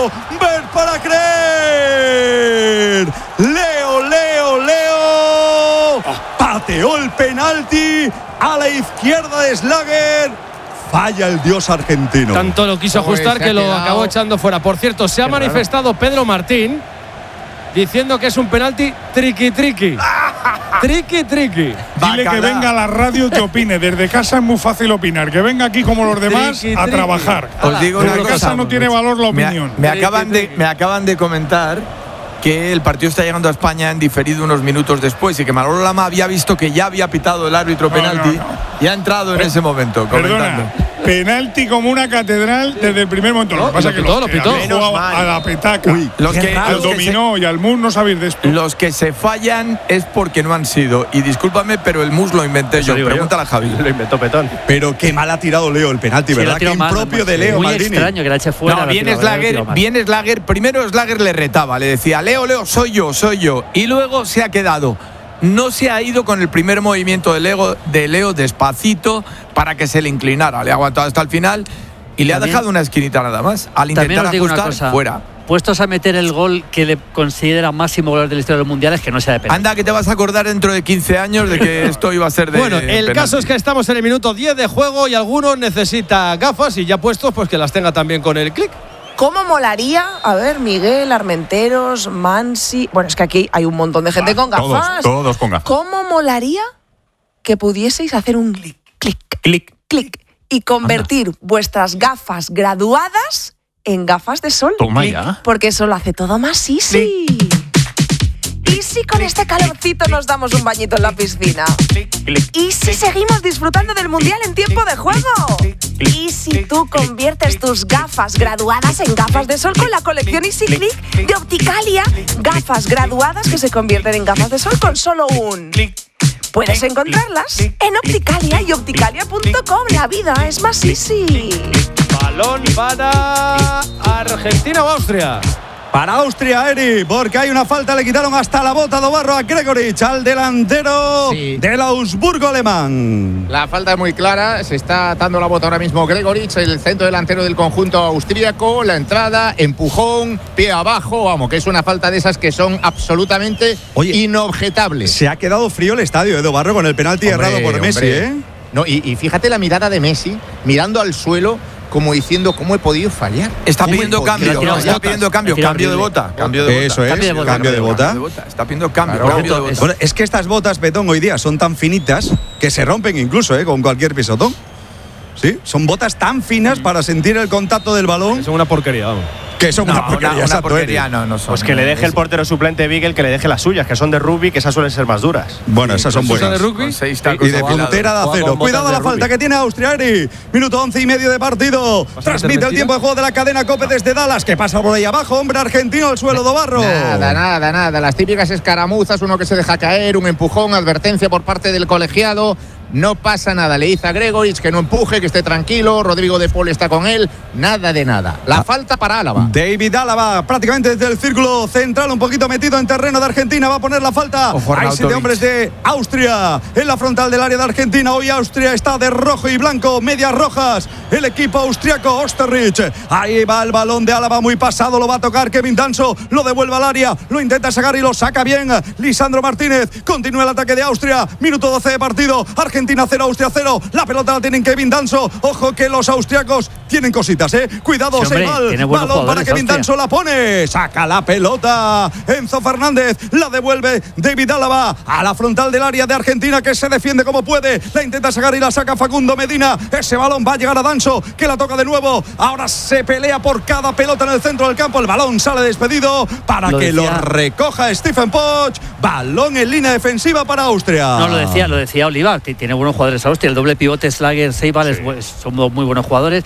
ver para creer. Leo pateó el penalti a la izquierda de Schlager. Falla el dios argentino. Tanto lo quiso ajustar que lo acabó echando fuera. Por cierto, se ha manifestado Pedro Martín diciendo que es un penalti triqui. Dile que venga a la radio que opine. Desde casa es muy fácil opinar. Que venga aquí como los demás a trabajar. Os digo desde casa no tiene valor la opinión. Me acaban de comentar que el partido está llegando a España en diferido unos minutos después y que Manolo Lama había visto que ya había pitado el árbitro penalti y ha entrado en ese momento comentando. Penalti como una catedral desde el primer momento. Lo que pasa es que lo pitó. A la petaca, al dominó y al mus no sabéis de esto. Los que se fallan es porque no han sido. Y discúlpame, pero el mus lo inventé yo. Pregúntale a Javi. Lo inventó Petón. Pero qué mal ha tirado Leo el penalti, ¿verdad? Qué impropio de Leo, muy Maldini. extraño que la eche fuera. No, viene Schlager. Primero Schlager le retaba, le decía, Leo, soy yo. Y luego se ha quedado. No se ha ido con el primer movimiento de Leo despacito para que se le inclinara. Le ha aguantado hasta el final y le ha dejado una esquinita nada más. Al intentar ajustar, fuera. Puestos a meter el gol que le considera máximo goleador de la historia de los mundiales, que no sea de penalti. Anda, que te vas a acordar dentro de 15 años de que esto iba a ser de Bueno, el penalti. caso es que estamos en el minuto 10 de juego y alguno necesita gafas y ya puestos, pues que las tenga también con el clic. ¿Cómo molaría? A ver, Miguel, Armenteros, Mansi. Bueno, es que aquí hay un montón de gente con gafas. Todos con gafas. ¿Cómo molaría que pudieseis hacer un clic y convertir vuestras gafas graduadas en gafas de sol? Toma ya. Porque eso lo hace todo más easy. ¿Y si con este calorcito nos damos un bañito en la piscina? ¿Y si seguimos disfrutando del Mundial en tiempo de juego? ¿Y si tú conviertes tus gafas graduadas en gafas de sol con la colección Easy Click de Opticalia? Gafas graduadas que se convierten en gafas de sol con solo un clic. Puedes encontrarlas en Opticalia y opticalia.com. La vida es más easy. Balón para Argentina o Austria. Para Austria, Eri, porque hay una falta, le quitaron hasta la bota de barro a Gregoritsch, al delantero del Augsburgo alemán. La falta es muy clara, se está atando la bota ahora mismo Gregoritsch, el centro delantero del conjunto austríaco, la entrada, empujón, pie abajo, vamos, que es una falta de esas que son absolutamente inobjetables. Se ha quedado frío el estadio, Edo Barro, con el penalti errado por Messi, ¿eh? No, y fíjate la mirada de Messi, mirando al suelo, como diciendo, ¿cómo he podido fallar? Está pidiendo cambio de bota. Eso es, cambio de bota. Está pidiendo cambio de bota. Bueno, es que estas botas, Petón, hoy día son tan finitas que se rompen incluso, con cualquier pisotón. Sí, son botas tan finas para sentir el contacto del balón. Son una porquería, vamos. Que son una porquería, una porquería no son. Pues que le deje el portero suplente Beagle, que le deje las suyas, que son de rugby, que esas suelen ser más duras. Bueno, esas son buenas. ¿De rugby? Y de puntera de acero. Cuidado la falta que tiene Austria, Eri. Minuto 11 y medio de partido. Transmite el tiempo de juego de la cadena COPE desde Dallas. ¿Qué pasa por ahí abajo? Hombre argentino al suelo de barro. Nada. Las típicas escaramuzas, uno que se deja caer, un empujón, advertencia por parte del colegiado. No pasa nada, le dice a Gregoritsch que no empuje, que esté tranquilo. Rodrigo de Paul está con él. Nada de nada. La falta para Álava. David Álava, prácticamente desde el círculo central, un poquito metido en terreno de Argentina. Va a poner la falta. Hay 7 hombres de Austria en la frontal del área de Argentina. Hoy Austria está de rojo y blanco, medias rojas. El equipo austriaco, Osterrich. Ahí va el balón de Álava, muy pasado. Lo va a tocar Kevin Danso. Lo devuelve al área. Lo intenta sacar y lo saca bien Lisandro Martínez. Continúa el ataque de Austria. Minuto 12 de partido. Argentina 0, Austria 0. La pelota la tienen Kevin Danso. Ojo que los austriacos tienen cositas, Cuidado, sí, balón para Kevin Danso, la pone. Saca la pelota. Enzo Fernández la devuelve David Álava a la frontal del área de Argentina, que se defiende como puede. La intenta sacar y la saca Facundo Medina. Ese balón va a llegar a Danso, que la toca de nuevo. Ahora se pelea por cada pelota en el centro del campo. El balón sale despedido para que lo recoja Stephen Poch. Balón en línea defensiva para Austria. No, lo decía Oliva. Tiene buenos jugadores Austria. El doble pivote Schlager, Seibal son muy buenos jugadores.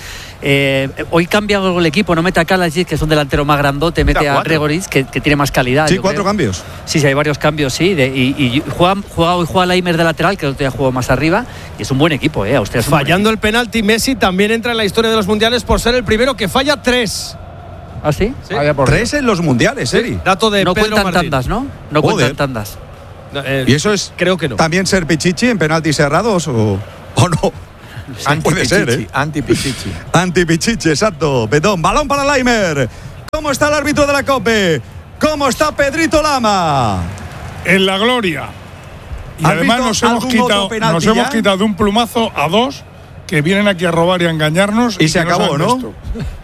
Hoy cambia algo el equipo. No mete a Kalajdzic, que es un delantero más grandote. Mete a Gregoritsch, que tiene más calidad. Sí, 4 cambios. Sí, hay varios cambios, sí. Y juega Leimer de lateral, que el otro día jugó más arriba. Y es un buen equipo, Austria. Fallando el penalti, Messi también entra en la historia de los mundiales por ser el primero que falla 3. ¿Ah, sí? 3 en los mundiales, Eri. Dato de no Pedro cuentan Martín. tandas, ¿no? No cuentan tandas. ¿Y eso es creo que no. también ser Pichichi en penaltis cerrados o no? Sí, puede ser, Anti-Pichichi, exacto. Bedón, balón para Leimer. ¿Cómo está el árbitro de la COPE? ¿Cómo está Pedrito Lama? En la gloria. Y además nos hemos quitado de un plumazo a 2 que vienen aquí a robar y a engañarnos. Y se acabó, ¿no?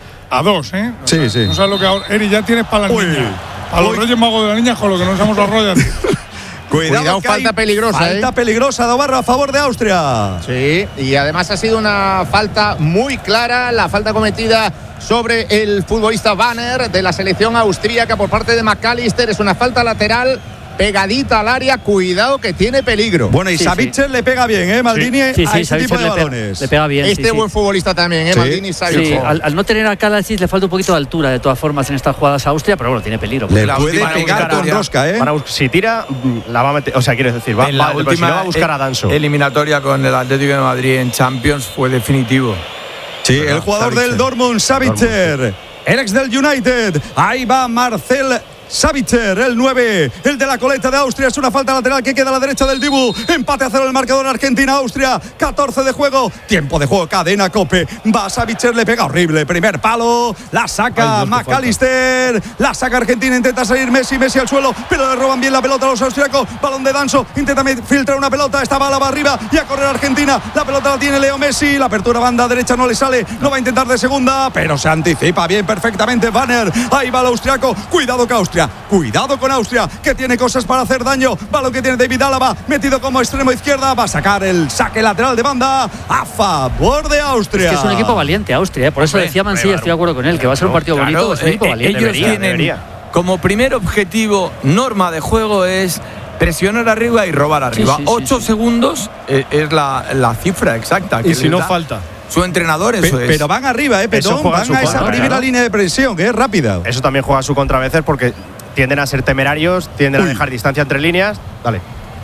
A 2, ¿eh? Sí, sí. No sabes lo que ahora. Eri, ya tienes para las niñas. A los Reyes Magos de las niñas con lo que nos hemos ahorrado ya. Cuidado, falta peligrosa. Falta peligrosa, Dobarro, a favor de Austria. Sí, y además ha sido una falta muy clara, la falta cometida sobre el futbolista Banner de la selección austríaca por parte de McAllister. Es una falta lateral pegadita al área, cuidado que tiene peligro. Bueno, y Savitzer le pega bien, Maldini, a ese tipo de balones. Le pega bien. Buen futbolista también, Maldini. Sí, al no tener a Kalasic le falta un poquito de altura, de todas formas, en estas jugadas a Austria, pero bueno, tiene peligro. Le puede pegar con rosca, si tira, la va a meter. O sea, quiero decir, va, la última si no va a buscar a Danso. Eliminatoria con el Atlético de Madrid en Champions fue definitivo. Sí, el jugador del Dortmund, Savitzer, el ex del United. Ahí va Marcel Savitzer, el 9, el de la coleta de Austria. Es una falta lateral que queda a la derecha del Dibu. Empate a 0 el marcador Argentina-Austria. 14 de juego, tiempo de juego, cadena COPE. Va Savitzer, le pega horrible. Primer palo, la saca McAllister. La saca Argentina, intenta salir Messi al suelo, pero le roban bien la pelota a los austriacos. Balón de Danso, intenta filtrar una pelota. Esta bala va arriba y a correr Argentina. La pelota la tiene Leo Messi. La apertura banda derecha no le sale. No va a intentar de segunda, pero se anticipa bien perfectamente Banner. Ahí va el austriaco. Cuidado que Austria. Cuidado con Austria, que tiene cosas para hacer daño. Balón que tiene David Álava, metido como extremo izquierda. Va a sacar el saque lateral de banda a favor de Austria. Es que es un equipo valiente, Austria. Por eso decía Mansilla, estoy de acuerdo con él, que va a ser un partido bonito. Es un equipo valiente. Ellos tienen como primer objetivo, norma de juego, es presionar arriba y robar arriba. 8 segundos es la cifra exacta. Y si no falta. Su entrenador, eso es. Pero van arriba, Petón. Van a esa primera línea de presión, que es rápida. Eso también juega a su contra a veces porque tienden a ser temerarios, tienden a dejar distancia entre líneas. Dale.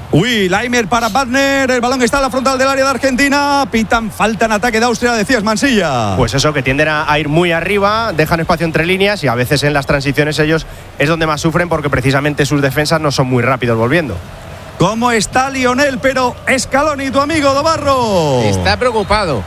Laimer para Wagner. El balón está en la frontal del área de Argentina. Pitan falta en ataque de Austria, decías, Mansilla. Pues eso, que tienden a ir muy arriba, dejan espacio entre líneas y a veces en las transiciones ellos es donde más sufren porque precisamente sus defensas no son muy rápidos volviendo. ¿Cómo está Lionel? Pero Scaloni, tu amigo Dobarro. Está preocupado.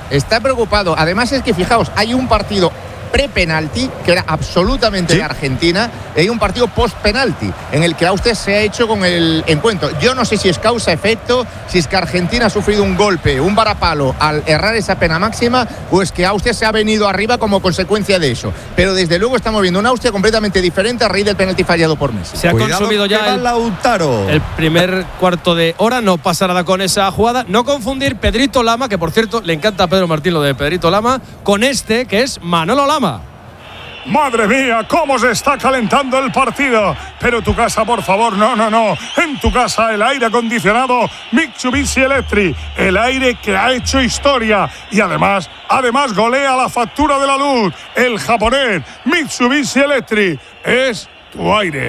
Además es que, fijaos, hay un partido pre-penalti que era absolutamente de Argentina, y hay un partido post-penalti en el que Austria se ha hecho con el encuentro. Yo no sé si es causa-efecto, si es que Argentina ha sufrido un golpe, un varapalo al errar esa pena máxima, o es que Austria se ha venido arriba como consecuencia de eso. Pero desde luego estamos viendo una Austria completamente diferente a raíz del penalti fallado por Messi. Se ha consumido ya el primer cuarto de hora, no pasa nada con esa jugada. No confundir Pedrito Lama, que por cierto le encanta a Pedro Martín lo de Pedrito Lama, con este que es Manolo Lama. Madre mía, cómo se está calentando el partido. Pero tu casa, por favor, no. En tu casa el aire acondicionado Mitsubishi Electric, el aire que ha hecho historia y además golea la factura de la luz. El japonés Mitsubishi Electric es tu aire.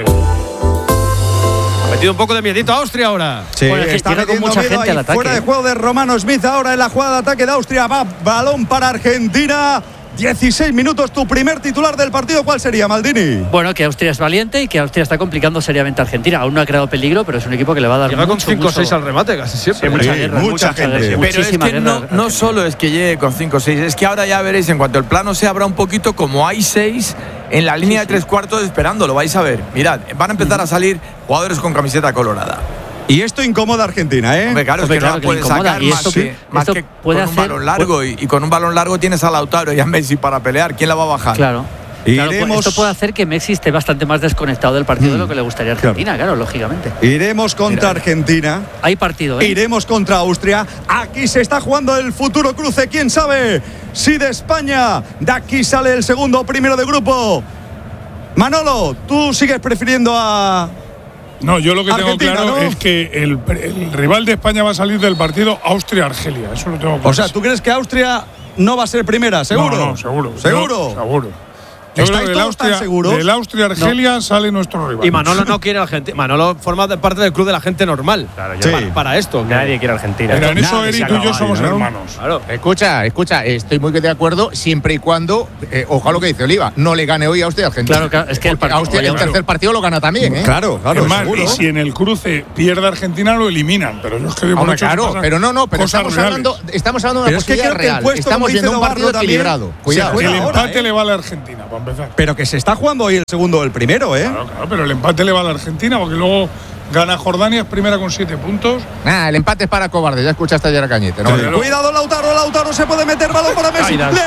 Ha metido un poco de miedito a Austria ahora. Sí, bueno, está con mucha gente al ataque. Fuera de juego de Romano Smith ahora en la jugada de ataque de Austria. Va balón para Argentina. 16 minutos, tu primer titular del partido, ¿cuál sería, Maldini? Bueno, que Austria es valiente y que Austria está complicando seriamente a Argentina. Aún no ha creado peligro, pero es un equipo que le va a dar con 5-6 al remate casi siempre. Mucha gente. Pero es que no solo es que llegue con 5-6, es que ahora ya veréis, en cuanto el plano se abra un poquito, como hay 6 en la línea de 3/4 esperando, lo vais a ver. Mirad, van a empezar a salir jugadores con camiseta colorada. Y esto incomoda a Argentina, ¿eh? Hombre, claro, es que no la puede sacar más que con un balón largo. Y con un balón largo tienes a Lautaro y a Messi para pelear. ¿Quién la va a bajar? Claro. Esto puede hacer que Messi esté bastante más desconectado del partido de lo que le gustaría a Argentina, claro, lógicamente. Iremos contra Argentina. Hay partido, ¿eh? Iremos contra Austria. Aquí se está jugando el futuro cruce. ¿Quién sabe si de España de aquí sale el segundo o primero de grupo? Manolo, ¿tú sigues prefiriendo a...? No, yo lo que tengo Argentina, claro, ¿no?, es que el rival de España va a salir del partido Austria-Argelia. Eso lo tengo claro. O sea, ¿tú crees que Austria no va a ser primera? ¿Seguro? No, seguro. ¿Seguro? Yo creo que del Austria-Argelia sale nuestro rival. Y Manolo no quiere a Argentina. Manolo forma parte del club de la gente normal. Claro, para esto. Nadie quiere a Argentina. Pero en eso Eri, tú y yo somos hermanos. Claro. Escucha, estoy muy de acuerdo siempre y cuando, ojalá lo que dice Oliva, no le gane hoy a Austria a Argentina. Claro, es que el tercer partido lo gana también, ¿eh? Claro. Es más, y si en el cruce pierde Argentina, lo eliminan. Pero yo es que digo mucho. Claro, pero pero estamos hablando de una posibilidad real. Estamos viendo un partido equilibrado. Cuidado. El empate le vale a Argentina, Pampón. empezar. Pero que se está jugando hoy el segundo o el primero, ¿eh? Claro, pero el empate le va a la Argentina porque luego gana Jordania, es primera con 7 puntos. El empate es para cobarde, ya escuchaste ayer a Cañete. ¿No? Cuidado, Lautaro se puede meter, balón para Messi. Leo,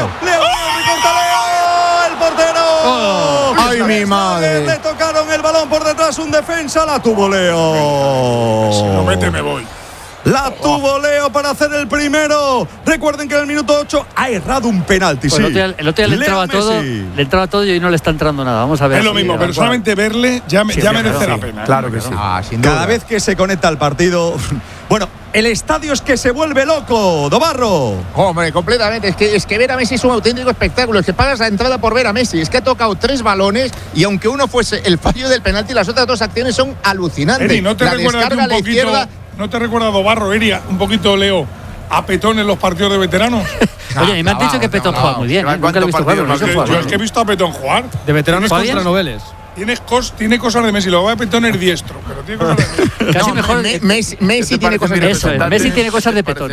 el portero. ¡Ay, mi madre! Le tocaron el balón por detrás, un defensa, la tuvo Leo. Si no mete, me voy. La tuvo Leo para hacer el primero. Recuerden que en el minuto 8 ha errado un penalti. Pues sí. El otro día le entraba todo y hoy no le está entrando nada. Vamos a ver. Es lo mismo, pero solamente verle ya merece la pena. Claro que sí. Cada vez que se conecta al partido. Bueno, el estadio es que se vuelve loco, Dobarro. Hombre, completamente. Es que ver a Messi es un auténtico espectáculo. Es que pagas la entrada por ver a Messi. Es que ha tocado 3 balones y aunque uno fuese el fallo del penalti, las otras 2 acciones son alucinantes. Eri, ¿no te la recuerda descarga a la izquierda. ¿No te recuerda Dobarro, Eria, un poquito Leo, a Petón en los partidos de veteranos? Oye, y me han dicho que Petón juega muy bien. Nunca lo he visto jugar. Yo es que he visto a Petón jugar. De veteranos contra noveles. Tiene cosas de Messi, lo va a Petón es diestro, pero tiene cosas de Messi. Casi mejor. Messi tiene cosas de Eso, Messi tiene cosas de Petón.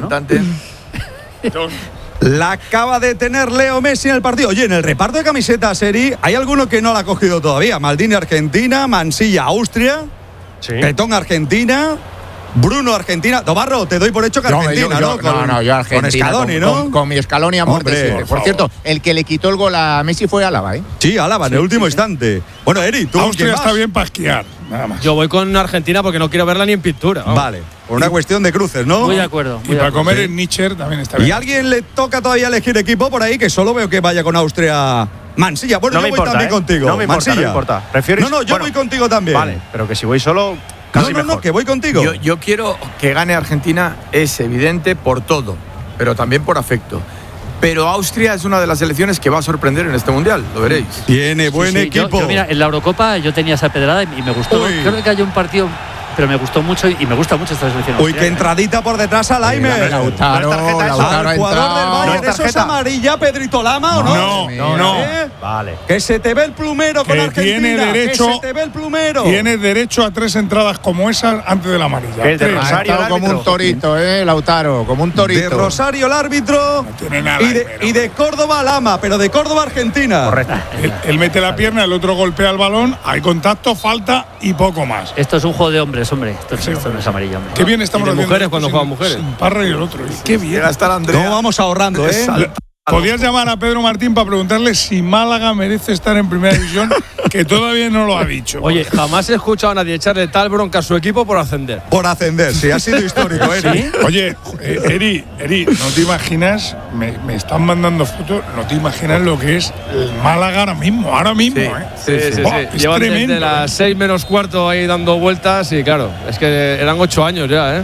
La acaba de tener Leo Messi en el partido. Oye, en el reparto de camisetas, Eri, hay alguno que no la ha cogido todavía. Maldini, Argentina, Mansilla, Austria, Petón, Argentina, Bruno, Argentina. Dobarro, te doy por hecho que Argentina, ¿no? Yo Argentina. Con Scaloni, ¿no? Con mi Scaloni a muerte. Hombre, por cierto, el que le quitó el gol a Messi fue Álava, ¿eh? Sí, Álava, en el último instante. Bueno, Eri, ¿tú Austria está bien para esquiar, nada más. Yo voy con Argentina porque no quiero verla ni en pintura. Vale, por una cuestión de cruces, ¿no? Muy de acuerdo. Y para comer en Nietzsche también está bien. ¿Y a alguien le toca todavía elegir equipo por ahí? Que solo veo que vaya con Austria. Mansilla, bueno, yo voy también contigo. No me importa, Mansilla. no me importa. ¿Prefieres? Yo voy contigo también. Vale, pero que si voy solo, casi mejor. No, que voy contigo. Yo quiero que gane Argentina, es evidente por todo, pero también por afecto. Pero Austria es una de las selecciones que va a sorprender en este Mundial, lo veréis. Tiene buen equipo. Yo, mira, en la Eurocopa yo tenía esa pedrada y me gustó. Uy. Creo que hay un partido, pero me gustó mucho y me gusta mucho esta selección. Uy, qué entradita por detrás a Laimer. Lautaro Al jugador del Bayern. ¿Eso es amarilla, Pedrito Lama, o no? No. Vale. Que se te ve el plumero con Argentina. Que se te ve el plumero. Tienes derecho a 3 entradas como esas antes de la amarilla. ¿Qué es de Rosario? Como un torito, Lautaro, como un torito. De Rosario el árbitro. No tiene nada. Y de Córdoba Lama, pero de Córdoba Argentina. Correcto. Él mete la pierna, el otro golpea el balón, hay contacto, falta y poco más. Esto es un juego de hombres, hombre. Esto no es amarillo, hombre. Qué bien estamos haciendo. mujeres cuando juegan mujeres. Sin Parra y el otro. Qué bien. No vamos ahorrando, ¿eh? Podías llamar a Pedro Martín para preguntarle si Málaga merece estar en primera división, que todavía no lo ha dicho. Oye, jamás he escuchado a nadie echarle tal bronca a su equipo por ascender. Por ascender, sí, ha sido histórico, Eri. Oye, Eri, no te imaginas, me están mandando fotos, no te imaginas lo que es el Málaga ahora mismo, Sí. Es Llevan tremendo. desde las 6 menos cuarto ahí dando vueltas y claro, es que eran 8 años ya,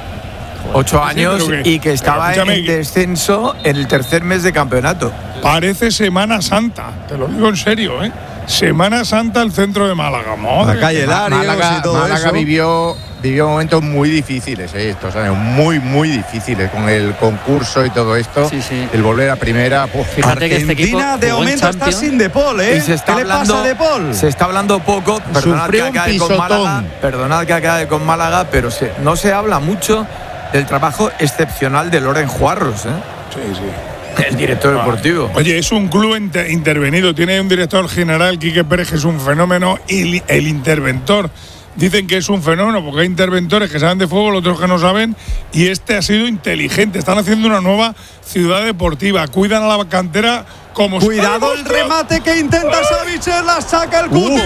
8 años pero y que estaba en descenso en el tercer mes de campeonato. Parece Semana Santa, te lo digo en serio, ¿eh? Semana Santa el centro de Málaga. La calle Larios y todo Málaga eso. vivió momentos muy difíciles, estos años, muy difíciles con el concurso y todo esto. Sí. El volver a primera. Fíjate que este equipo Argentina de jugó en momento está Champions. sin De Paul, ¿eh? Y se está ¿Qué le pasa a De Paul? Se está hablando poco, perdonad Sufrió que un acabe con pisotón. Málaga, perdonad que acabe con Málaga, pero no se habla mucho del trabajo excepcional de Loren Juarros, Sí. el director deportivo. Oye, es un club intervenido, tiene un director general, Quique Pérez, que es un fenómeno, y el interventor. Dicen que es un fenómeno porque hay interventores que saben de fútbol, otros que no saben, y este ha sido inteligente. Están haciendo una nueva ciudad deportiva, cuidan a la cantera como... Cuidado el remate que intenta Savic, la saca el Cuti.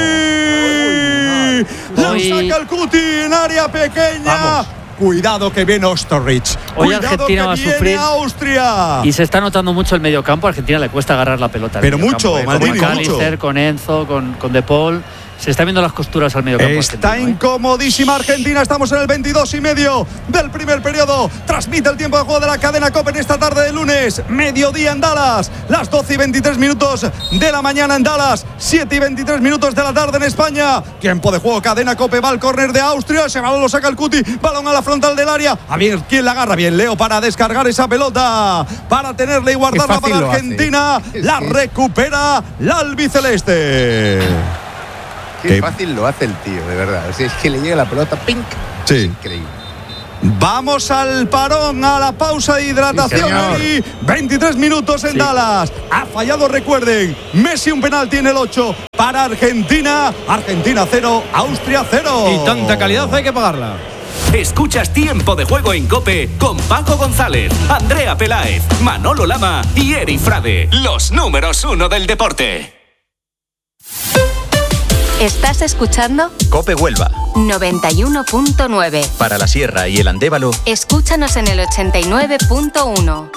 La saca el Cuti en área pequeña. Vamos. Cuidado que viene Ostorich. Hoy Cuidado Argentina que va a viene sufrir. Austria. Y se está notando mucho el mediocampo. A Argentina le cuesta agarrar la pelota. Pero mucho, con Maldini, McAllister, mucho. con Enzo, con De Paul. Se está viendo las costuras al mediocampo. Está argentino, incomodísima Argentina. Estamos en el 22:30 del primer periodo. Transmite el tiempo de juego de la cadena COPE en esta tarde de lunes. Mediodía en Dallas. Las 12:23 de la mañana en Dallas. 7:23 de la tarde en España. Tiempo de juego. Cadena COPE. Va al córner de Austria. Ese balón lo saca el Cuti. Balón a la frontal del área. A ver quién la agarra. Bien, Leo para descargar esa pelota. Para tenerla y guardarla para Argentina. La recupera la albiceleste. Qué fácil lo hace el tío, de verdad. O sea, es que le llega la pelota, pink. Sí. Es increíble. Vamos al parón, a la pausa de hidratación. Sí, 23 minutos en Dallas. Ha fallado, recuerden, Messi un penalti en el 8 para Argentina. Argentina 0, Austria 0. Y tanta calidad hay que pagarla. Escuchas Tiempo de Juego en COPE con Paco González, Andrea Peláez, Manolo Lama y Eri Frade, los números 1 del deporte. ¿Estás escuchando? COPE Huelva 91.9. Para la Sierra y el Andévalo, escúchanos en el 89.1.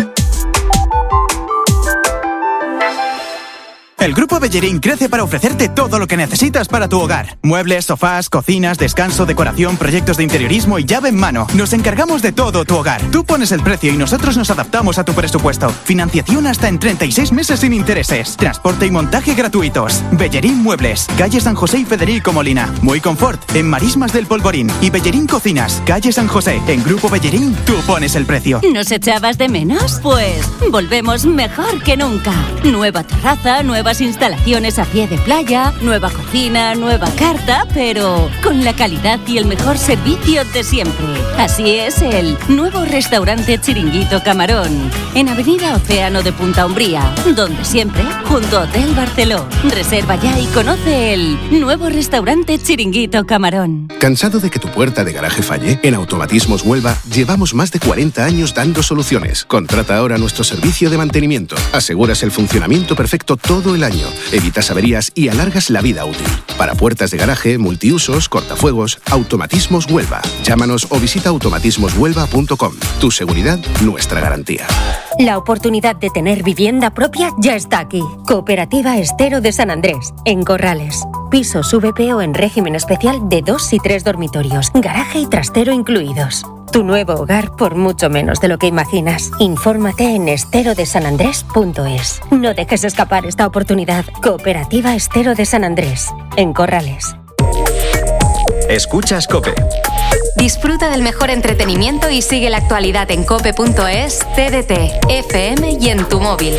El Grupo Bellerín crece para ofrecerte todo lo que necesitas para tu hogar. Muebles, sofás, cocinas, descanso, decoración, proyectos de interiorismo y llave en mano. Nos encargamos de todo tu hogar. Tú pones el precio y nosotros nos adaptamos a tu presupuesto. Financiación hasta en 36 meses sin intereses. Transporte y montaje gratuitos. Bellerín Muebles, calle San José y Federico Molina. Muy Confort, en Marismas del Polvorín. Y Bellerín Cocinas, calle San José. En Grupo Bellerín, tú pones el precio. ¿Nos echabas de menos? Pues volvemos mejor que nunca. Nueva terraza, nuevas instalaciones a pie de playa, nueva cocina, nueva carta, pero con la calidad y el mejor servicio de siempre. Así es el nuevo restaurante Chiringuito Camarón, en Avenida Océano de Punta Umbría, donde siempre, junto a Hotel Barceló. Reserva ya y conoce el nuevo restaurante Chiringuito Camarón. ¿Cansado de que tu puerta de garaje falle? En Automatismos Huelva llevamos más de 40 años dando soluciones. Contrata ahora nuestro servicio de mantenimiento. Aseguras el funcionamiento perfecto todo el año, evitas averías y alargas la vida útil. Para puertas de garaje, multiusos, cortafuegos, Automatismos Huelva. Llámanos o visita automatismoshuelva.com. Tu seguridad, nuestra garantía. La oportunidad de tener vivienda propia ya está aquí. Cooperativa Estero de San Andrés, en Corrales. Pisos VPO en régimen especial de 2 y 3 dormitorios, garaje y trastero incluidos. Tu nuevo hogar por mucho menos de lo que imaginas. Infórmate en esterodesanandrés.es. No dejes escapar esta oportunidad. Cooperativa Estero de San Andrés, en Corrales. Escuchas COPE. Disfruta del mejor entretenimiento y sigue la actualidad en cope.es, TDT, FM y en tu móvil.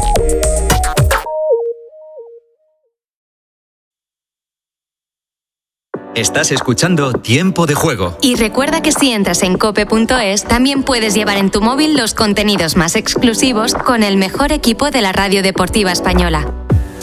Estás escuchando Tiempo de Juego. Y recuerda que si entras en cope.es, también puedes llevar en tu móvil los contenidos más exclusivos con el mejor equipo de la radio deportiva española.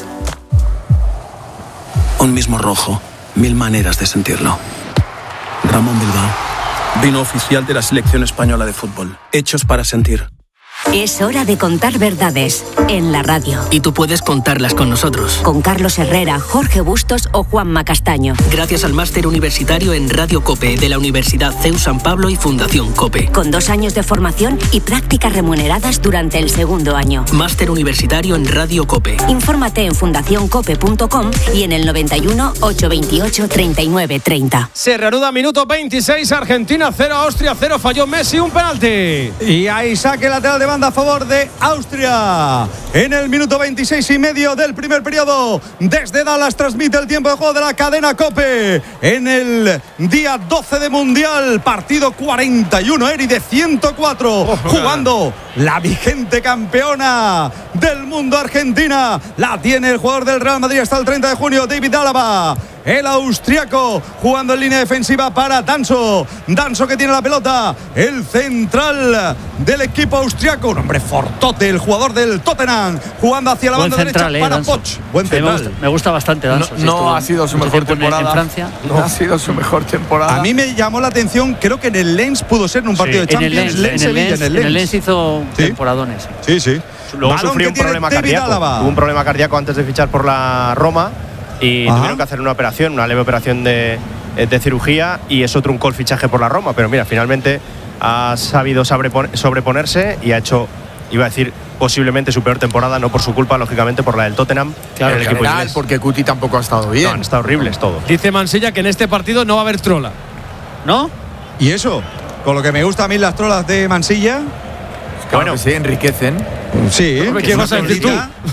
Un mismo rojo, 1000 maneras de sentirlo. Ramón Bilbao, vino oficial de la selección española de fútbol. Hechos para sentir. Es hora de contar verdades en la radio. Y tú puedes contarlas con nosotros. Con Carlos Herrera, Jorge Bustos o Juanma Castaño. Gracias al máster universitario en Radio COPE de la Universidad CEU San Pablo y Fundación COPE. Con 2 años de formación y prácticas remuneradas durante el segundo año. Máster universitario en Radio COPE. Infórmate en fundacioncope.com y en el 91 828 39 30. Se reanuda minuto 26, Argentina 0, Austria 0, falló Messi un penalti. Y ahí saque lateral de banda a favor de Austria. En el minuto 26 y medio del primer periodo, desde Dallas transmite el tiempo de juego de la cadena COPE. En el día 12 de Mundial, partido 41, Eri, de 104, jugando la vigente campeona del mundo Argentina. La tiene el jugador del Real Madrid hasta el 30 de junio, David Alaba. El austriaco jugando en línea defensiva para Danso. Danso que tiene la pelota. El central del equipo austriaco. Un hombre fortote, el jugador del Tottenham. Jugando hacia la banda derecha para Poch. Buen central. Me gusta bastante Danso. No ha sido su mejor temporada. En Francia. No ha sido su mejor temporada. A mí me llamó la atención, creo que en el Lens pudo ser en un partido de Champions. En el Lens hizo temporadones. Sí. Luego sufrió un problema cardíaco. Tuvo un problema cardíaco antes de fichar por la Roma. Y tuvieron que hacer una operación, una leve operación de cirugía, y eso truncó el fichaje por la Roma. Pero mira, finalmente ha sabido sobreponerse y ha hecho, iba a decir, posiblemente su peor temporada, no por su culpa, lógicamente por la del Tottenham. Claro, en el equipo inglés, porque Cuti tampoco ha estado bien. No, han estado horribles todos. Dice Mansilla que en este partido no va a haber trola. ¿No? ¿Y eso? Con lo que me gusta a mí las trolas de Mansilla. Claro que sí, enriquecen. Sí. ¿Qué vas a decir tú?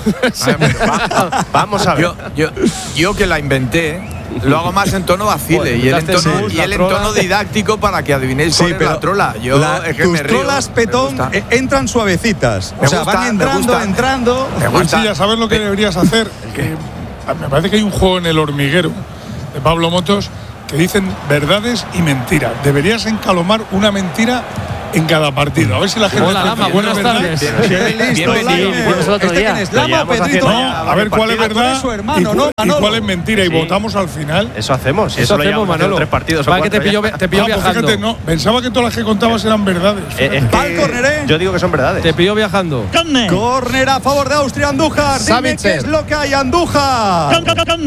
Vamos a ver. Yo que la inventé, lo hago más en tono vacile y él en tono didáctico para que adivinéis cuál es la trola. Tus trolas, Petón, entran suavecitas. O sea, van entrando. Mansilla, ¿sabes lo que deberías hacer? Me parece que hay un juego en El Hormiguero de Pablo Motos que dicen verdades y mentiras. Deberías encalomar una mentira en cada partido. A ver si la gente... Hola, Lama, buenas tardes. ¿Lama o Pedrito? A ver cuál es verdad y cuál es mentira. Y votamos al final. Eso hacemos. Eso hacemos, Manolo. 3 partidos. Vale, que te pilló viajando. Fíjate, no, pensaba que todas las que contabas eran verdades. Yo digo que son verdades. Te pilló viajando. Córner a favor de Austria, Andújar. Dime qué es lo que hay, Andújar.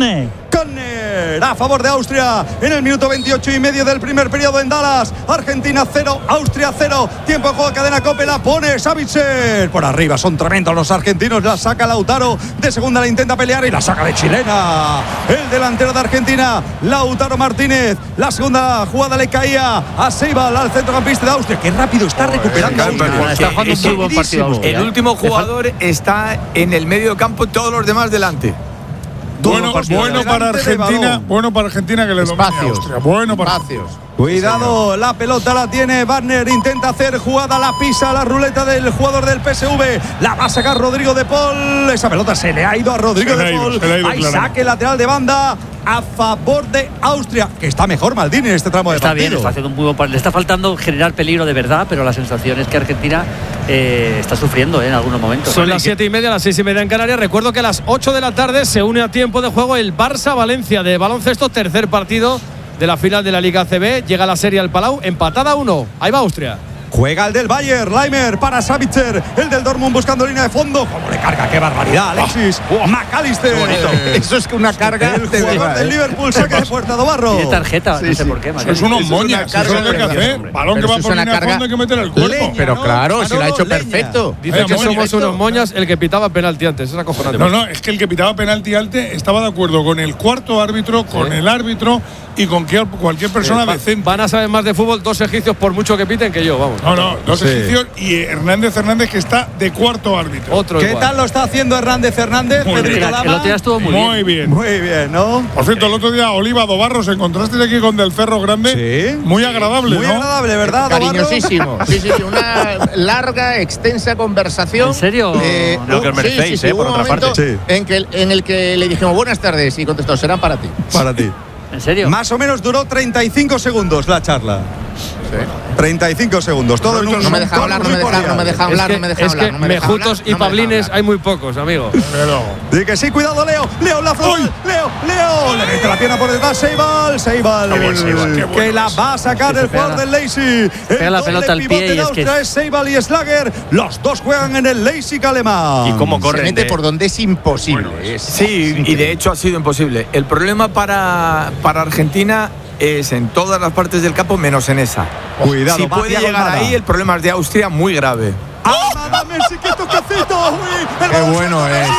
Córner a favor de Austria en el minuto 28 y medio del primer periodo en Dallas. Argentina 0, Austria 0. Tiempo de juego, cadena Cope, la pone Savitzer. Por arriba son tremendos los argentinos. La saca Lautaro. De segunda la intenta pelear y la saca de chilena. El delantero de Argentina, Lautaro Martínez. La segunda jugada le caía a Seibal, al centrocampista de Austria. Qué rápido está recuperando. Está jugando un muy buen partido Austria. El último jugador está en el medio campo, todos los demás delante. Bueno para Argentina que le domine a Austria. Bueno para Cuidado, la pelota la tiene Wagner, intenta hacer jugada, la pisa la ruleta del jugador del PSV, la va a sacar Rodrigo de Paul, esa pelota se le ha ido a Rodrigo de Paul, hay saque lateral de banda a favor de Austria, que está mejor Maldini en este tramo de partido. Está bien, está haciendo un muy buen partido, le está faltando generar peligro de verdad, pero la sensación es que Argentina está sufriendo en algunos momentos. Son las 7:30, las 6:30 en Canarias. Recuerdo que a las 8 de la tarde se une a tiempo de juego el Barça-Valencia de baloncesto, tercer partido de la final de la Liga ACB. Llega la serie al Palau, empatada 1. Ahí va Austria. Juega el del Bayern, Leimer para Savitzer, el del Dortmund buscando línea de fondo. ¿Cómo le carga? ¡Qué barbaridad, Alexis! McAllister. Eso es que una carga. El jugador del Liverpool saca de puerta de Barro. Tiene tarjeta, no sé por qué. Es unos moñas, eso es lo que hay que hacer. Balón que va por línea de fondo, hay que meter el cuerpo. Pero claro, si lo ha hecho perfecto. Dice que somos unos moñas el que pitaba penalti antes. Es acojonante. No, es que el que pitaba penalti antes estaba de acuerdo con el cuarto árbitro, con el árbitro y con cualquier persona decente. Van a saber más de fútbol 2 egipcios por mucho que piten que yo, vamos. No, 2 egipcios y Hernández que está de cuarto árbitro. ¿Qué tal lo está haciendo Hernández? Pedrito Lama. El otro día estuvo muy bien. Muy bien, ¿no? Por cierto, el otro día Oliva Dobarros, encontraste aquí con Del Cerro Grande. Sí. Muy agradable, muy agradable, ¿verdad? Cariñosísimo. Sí, una larga, extensa conversación. ¿En serio? Lo que os merecéis, por otra parte. En el que le dijimos buenas tardes y contestó, serán para ti. Para ti. ¿En serio? Más o menos duró 35 segundos la charla. Sí. 35 segundos. Todo en un. No me deja hablar, no me deja hablar. Es que Mejutos y Pablines hay muy pocos, amigo. Di que sí, cuidado, Leo, la frontal. Leo. Le mete la pierna por detrás, Seibal. Que la va a sacar el jugador del Leipzig. Pega la pelota al pie y es que es Seibal y Schlager. Los dos juegan en el Leipzig alemán. Y cómo corren. Se mete por donde es imposible. Sí, y de hecho ha sido imposible. El problema para Argentina es en todas las partes del campo menos en esa. Cuidado, si puede llegar ahí, el problema es de Austria muy grave. ¡Ah, Messi, qué toquecito! ¡Qué bueno es!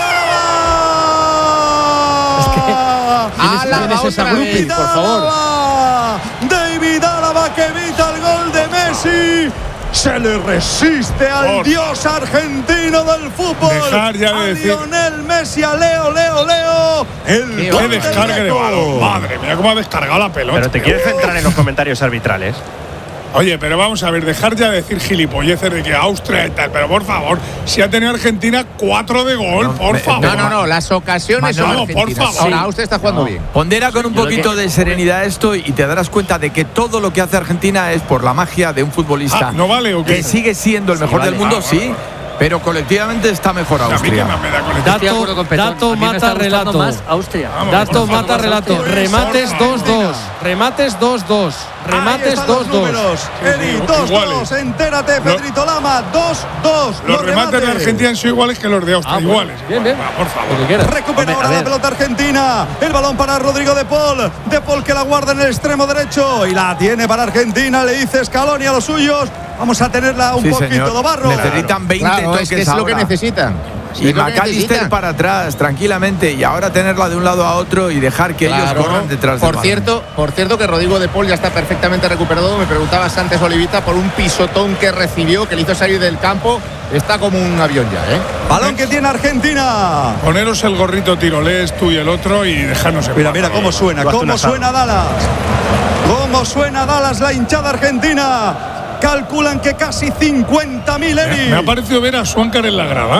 Por favor. David Álava que evita el gol de Messi. Se le resiste al dios argentino del fútbol. Dejar ya de decir. Lionel Messi, a Leo. ¡Qué descarga de balón! Madre mía, cómo ha descargado la pelota. Pero te quieres centrar en los comentarios arbitrales. Oye, pero vamos a ver, dejar ya de decir gilipolleces de que Austria y tal, pero por favor, si ha tenido Argentina 4 de gol, por favor. No, las ocasiones son por favor. Ahora Austria está jugando bien. Pondera con un poquito de serenidad esto y te darás cuenta de que todo lo que hace Argentina es por la magia de un futbolista. ¿No vale o qué? Que sigue siendo el mejor del mundo, sí. Pero colectivamente está mejor Austria. Dato mata relato. Más Austria. Dato mata relato. Remates 2-2. Remates 2-2. Remates 2-2. Eri, 2-2. Entérate, Pedrito Lama. 2-2. Los remates de Argentina han sido iguales que los de Austria. Iguales. Bien. Por favor. Recupera ahora la pelota argentina. El balón para Rodrigo de Paul. De Paul que la guarda en el extremo derecho. Y la tiene para Argentina. Le dice Scaloni a los suyos. Vamos a tenerla un poquito de barro. Necesitan 20 toques es lo que necesitan. Y McAllister para atrás, tranquilamente. Y ahora tenerla de un lado a otro y dejar que ellos corran detrás del balón. Por cierto que Rodrigo de Paul ya está perfectamente recuperado. Me preguntabas antes, Olivita, por un pisotón que recibió, que le hizo salir del campo. Está como un avión ya, ¿eh? Balón que tiene Argentina. Poneros el gorrito tirolés, tú y el otro, y dejarnos en paz. Mira cómo suena. Cómo suena Dallas. Cómo suena Dallas, la hinchada argentina. Calculan que casi 50.000, Eri. Me ha parecido ver a Swankar en la grada.